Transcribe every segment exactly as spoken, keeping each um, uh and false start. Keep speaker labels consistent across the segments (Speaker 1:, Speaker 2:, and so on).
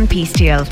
Speaker 1: Iran peace deal.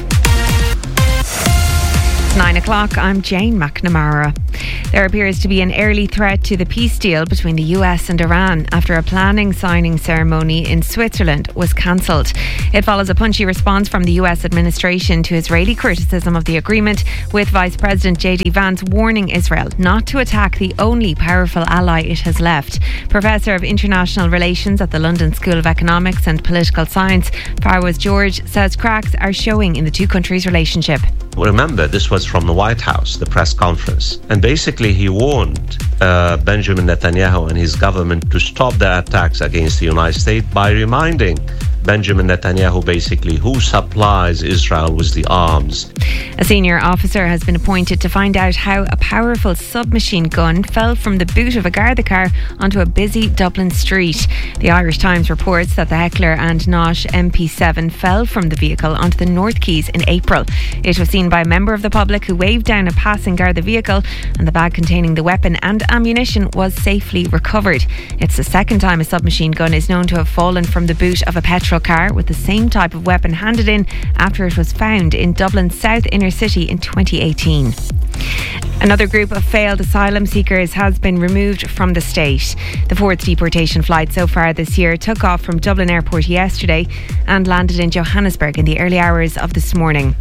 Speaker 1: Nine o'clock, I'm Jane McNamara. There appears to be an early threat to the peace deal between the U S and Iran after a planning signing ceremony in Switzerland was cancelled. It follows a punchy response from the U S administration to Israeli criticism of the agreement, with Vice President J D Vance warning Israel not to attack the only powerful ally it has left. Professor of International Relations at the London School of Economics and Political Science, Farwaz George, says cracks are showing in the two countries' relationship.
Speaker 2: Remember, this was from the White House, the press conference. And basically he warned uh, Benjamin Netanyahu and his government to stop the attacks against the United States by reminding Benjamin Netanyahu basically who supplies Israel with the arms.
Speaker 1: A senior officer has been appointed to find out how a powerful submachine gun fell from the boot of a Garda car onto a busy Dublin street. The Irish Times reports that the Heckler and Nosh M P seven fell from the vehicle onto the North Quays in April. It was seen by a member of the public who waved down a passing Garda vehicle, and the bag containing the weapon and ammunition was safely recovered. It's the second time a submachine gun is known to have fallen from the boot of a petrol car with the same type of weapon handed in after it was found in Dublin's south inner city in twenty eighteen. Another group of failed asylum seekers has been removed from the state. The fourth deportation flight so far this year took off from Dublin Airport yesterday and landed in Johannesburg in the early hours of this morning.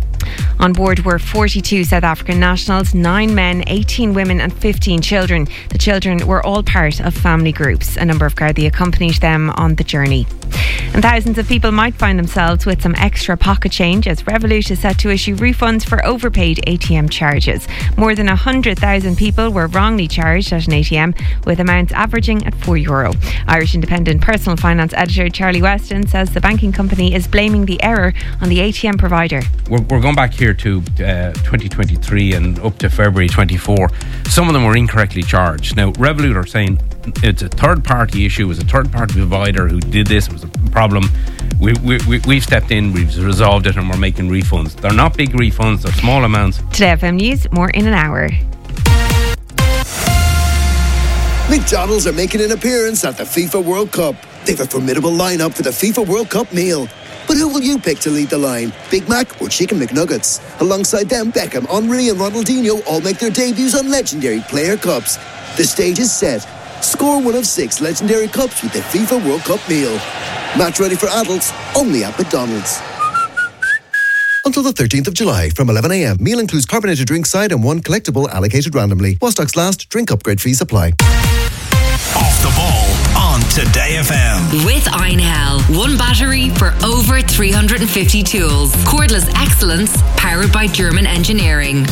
Speaker 1: On board were forty-two South African nationals, nine men, eighteen women and fifteen children. The children were all part of family groups. A number of Gardaí accompanied them on the journey. And thousands of people might find themselves with some extra pocket change as Revolut is set to issue refunds for overpaid A T M charges. More than one hundred thousand people were wrongly charged at an A T M, with amounts averaging at four euro. Irish Independent personal finance editor Charlie Weston says the banking company is blaming the error on the A T M provider.
Speaker 3: We're, we're going back here to uh, twenty twenty-three and up to February twenty-four. Some of them were incorrectly charged. Now, Revolut are saying it's a third-party issue. It was a third-party provider who did this. It was a problem. We, we, we, we've stepped in, we've resolved it, and we're making refunds. They're not big refunds, they're small amounts.
Speaker 1: Today F M News, more in an hour.
Speaker 4: McDonald's are making an appearance at the FIFA World Cup. They've a formidable lineup for the FIFA World Cup meal. But who will you pick to lead the line? Big Mac or Chicken McNuggets? Alongside them, Beckham, Henry and Ronaldinho all make their debuts on legendary player cups. The stage is set. Score one of six legendary cups with the FIFA World Cup meal. Match ready for adults, only at McDonald's. Until the thirteenth of July from eleven a.m. Meal includes carbonated drink side and one collectible allocated randomly. While stocks last, drink upgrade fees apply.
Speaker 5: Off the ball on Today F M.
Speaker 6: With Einhell. One battery for over three hundred fifty tools. Cordless excellence powered by German engineering.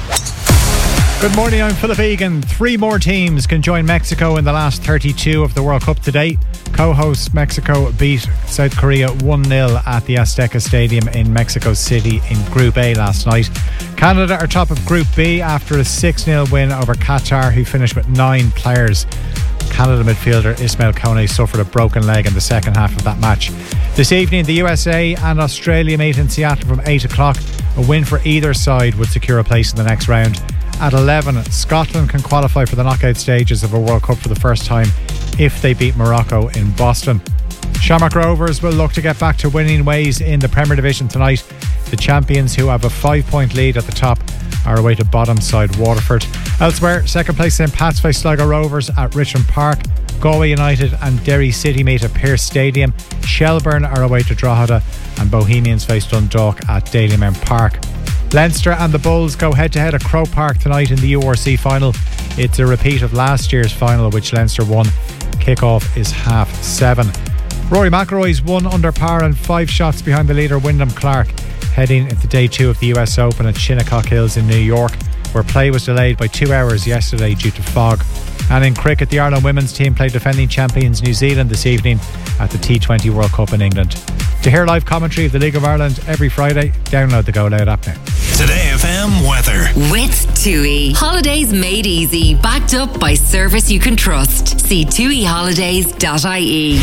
Speaker 7: Good morning, I'm Philip Egan. Three more teams can join Mexico in the last thirty-two of the World Cup to date. Co-host Mexico beat South Korea one nil at the Azteca Stadium in Mexico City in Group A last night. Canada are top of Group B after a six nil win over Qatar, who finished with nine players. Canada midfielder Ismail Kone suffered a broken leg in the second half of that match. This evening, the U S A and Australia meet in Seattle from eight o'clock. A win for either side would secure a place in the next round. At eleven, Scotland can qualify for the knockout stages of a World Cup for the first time if they beat Morocco in Boston. Shamrock Rovers will look to get back to winning ways in the Premier Division tonight. The champions, who have a five-point lead at the top, are away to bottom side Waterford. Elsewhere, second place St Pat's face Sligo Rovers at Richmond Park. Galway United and Derry City meet at Pearse Stadium. Shelburne are away to Drogheda, and Bohemians face Dundalk at Dalymount Park. Leinster and the Bulls go head-to-head at Croke Park tonight in the U R C final. It's a repeat of last year's final, which Leinster won. Kick-off is half seven. Rory McIlroy's one under par and five shots behind the leader Wyndham Clark, heading into day two of the U S Open at Shinnecock Hills in New York, where play was delayed by two hours yesterday due to fog. And in cricket, the Ireland women's team play defending champions New Zealand this evening at the T twenty World Cup in England. To hear live commentary of the League of Ireland every Friday, download the Go Loud app now.
Speaker 5: Today F M weather.
Speaker 6: With TUI. Holidays made easy, backed up by service you can trust. See T U I holidays dot I E.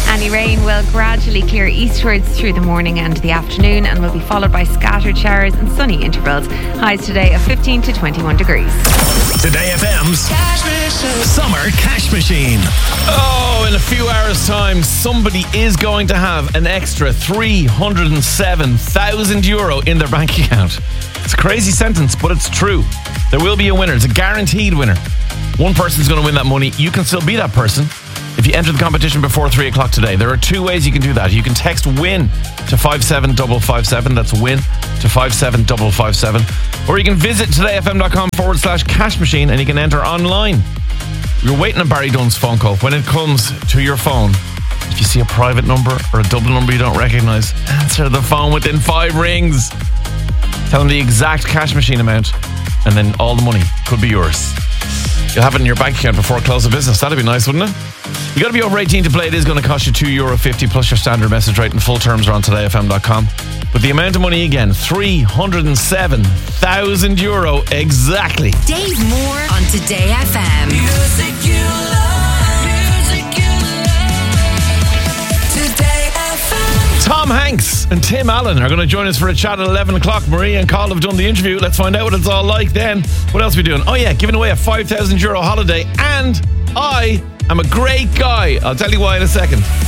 Speaker 1: Any rain will gradually clear eastwards through the morning and the afternoon and will be followed by scattered showers and sunny intervals. Highs today of fifteen to twenty-one degrees.
Speaker 5: Today F M's Summer Cash Machine.
Speaker 8: Oh, in a few hours' time, somebody is going to have an extra three hundred seven thousand euro in their bank account. It's a crazy sentence, but it's true. There will be a winner. It's a guaranteed winner. One person's going to win that money. You can still be that person if you enter the competition before three o'clock today. There are two ways you can do that. You can text WIN to five seven five five seven. That's WIN to five seven five five seven. Or you can visit todayfm.com forward slash cash machine and you can enter online. You're waiting on Barry Dunn's phone call. When it comes to your phone, if you see a private number or a Dublin number you don't recognise, answer the phone within five rings. Tell them the exact cash machine amount and then all the money could be yours. You'll have it in your bank account before close of business. That'd be nice, wouldn't it? You got to be over eighteen to play. It is going to cost you two euro fifty plus your standard message rate, and full terms are on today f m dot com. But the amount of money again, three hundred seven thousand euro exactly.
Speaker 6: Dave Moore on Today F M. Music you love, music you love. Today F M.
Speaker 8: Tom Hanks and Tim Allen are going to join us for a chat at eleven o'clock. Maria and Carl have done the interview. Let's find out what it's all like then. What else are we doing? Oh yeah, giving away a five thousand euro holiday, and I am a great guy. I'll tell you why in a second.